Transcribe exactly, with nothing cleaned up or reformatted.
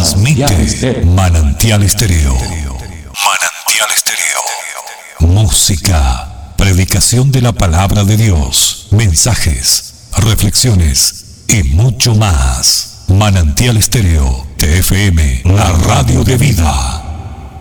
Transmite Manantial Estéreo. Manantial Estéreo. Música, predicación de la palabra de Dios, mensajes, reflexiones y mucho más. Manantial Estéreo, T F M, la radio de vida.